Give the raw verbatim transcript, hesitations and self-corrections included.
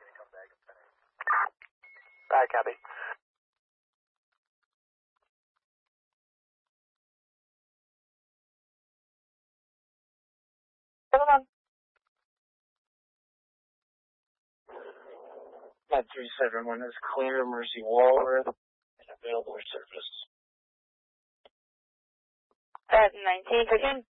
Alright, copy. Come on. Flight three seven one is clear, Mercy Walworth, and available service. At nineteen, again.